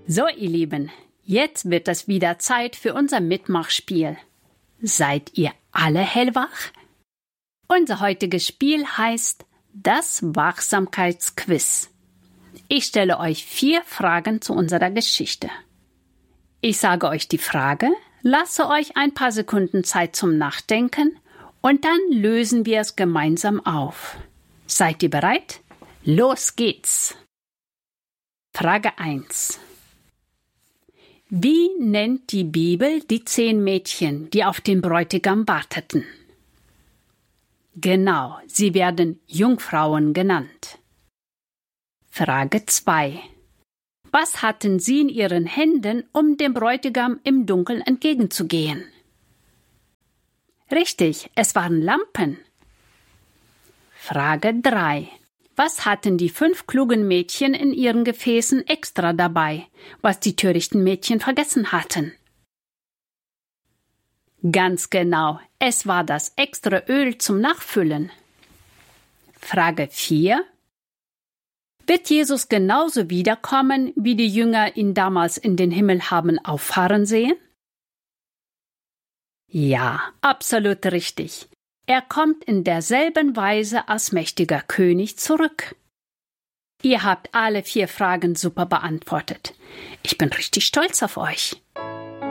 So, ihr Lieben, jetzt wird es wieder Zeit für unser Mitmachspiel. Seid ihr alle hellwach? Unser heutiges Spiel heißt das Wachsamkeitsquiz. Ich stelle euch 4 Fragen zu unserer Geschichte. Ich sage euch die Frage, lasse euch ein paar Sekunden Zeit zum Nachdenken und dann lösen wir es gemeinsam auf. Seid ihr bereit? Los geht's! Frage 1. Wie nennt die Bibel die 10 Mädchen, die auf den Bräutigam warteten? Genau, sie werden Jungfrauen genannt. Frage 2. Was hatten sie in ihren Händen, um dem Bräutigam im Dunkeln entgegenzugehen? Richtig, es waren Lampen. Frage 3. Was hatten die 5 klugen Mädchen in ihren Gefäßen extra dabei, was die törichten Mädchen vergessen hatten? Ganz genau, es war das extra Öl zum Nachfüllen. Frage 4. Wird Jesus genauso wiederkommen, wie die Jünger ihn damals in den Himmel haben auffahren sehen? Ja, absolut richtig. Er kommt in derselben Weise als mächtiger König zurück. Ihr habt alle 4 Fragen super beantwortet. Ich bin richtig stolz auf euch.